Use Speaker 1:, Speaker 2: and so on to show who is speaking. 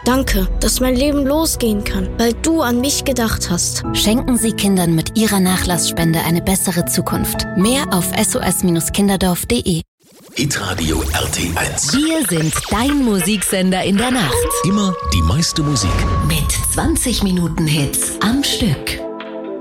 Speaker 1: Danke, dass mein Leben losgehen kann, weil du an mich gedacht hast.
Speaker 2: Schenken Sie Kindern mit Ihrer Nachlassspende eine bessere Zukunft. Mehr auf sos-kinderdorf.de.
Speaker 3: Hitradio RT1.
Speaker 2: Wir sind dein Musiksender in der Nacht.
Speaker 3: Immer die meiste Musik.
Speaker 2: Mit 20 Minuten Hits am Stück.